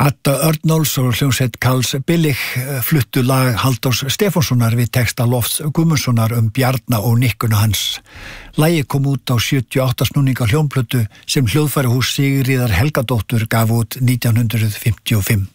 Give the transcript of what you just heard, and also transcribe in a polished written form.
Adda Örnóls og hljómsveit Karls Billig fluttu lag Halldórs Stefánssonar við texta Lofts Guðmundssonar Bjarna og nikkuna hans. Lagið kom út á 78 snúninga hljómplötu sem hljóðfærahús Sigríðar Helgadóttur gaf út 1955.